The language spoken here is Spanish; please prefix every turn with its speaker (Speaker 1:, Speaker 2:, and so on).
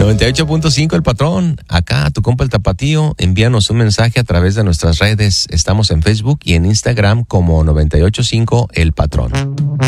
Speaker 1: 98.5 El Patrón, acá tu compa el Tapatío, envíanos un mensaje a través de nuestras redes, estamos en Facebook y en Instagram como 98.5 El Patrón.